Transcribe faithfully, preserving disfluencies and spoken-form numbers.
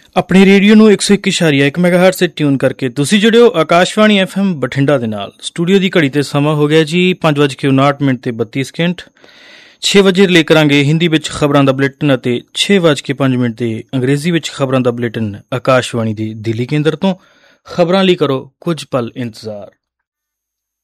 ਆਪਣੇ ਰੇਡੀਓ ਨੂੰ ਇੱਕ ਸੌ ਇੱਕ ਇਸ਼ਾਰੀਆ ਇੱਕ ਮੈਗਾਹਰਟ ਤੇ ਟਿਊਨ ਕਰਕੇ ਤੁਸੀਂ ਜੁੜਿਓ ਆਕਾਸ਼ਵਾਣੀ ਐਫ ਐਮ ਬਠਿੰਡਾ ਦੇ ਨਾਲ। ਸਟੂਡੀਓ ਦੀ ਘੜੀ ਤੇ ਸਮਾਂ ਹੋ ਗਿਆ ਜੀ ਪੰਜ ਵੱਜ ਕੇ ਉਨਾਹਠ ਮਿੰਟ ਤੇ ਬੱਤੀ ਸਕਿੰਟ। ਛੇ ਵਜੇ ਲੈ ਕਰਾਂਗੇ ਹਿੰਦੀ ਵਿੱਚ ਖਬਰਾਂ ਦਾ ਬੁਲੇਟਿਨ ਅਤੇ ਛੇ ਵੱਜ ਕੇ ਪੰਜ ਮਿੰਟ ਤੇ ਅੰਗਰੇਜ਼ੀ ਵਿੱਚ ਖਬਰਾਂ ਦਾ ਬੁਲੇਟਿਨ ਆਕਾਸ਼ਵਾਣੀ ਦੇ ਦਿੱਲੀ ਕੇਂਦਰ ਤੋਂ। ਖਬਰਾਂ ਲਈ ਕਰੋ ਕੁਝ ਪਲ ਇੰਤਜ਼ਾਰ।